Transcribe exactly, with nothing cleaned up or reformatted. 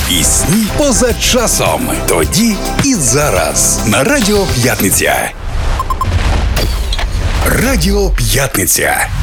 Пісні поза часом. Тоді і зараз. На Радіо П'ятниця. Радіо П'ятниця.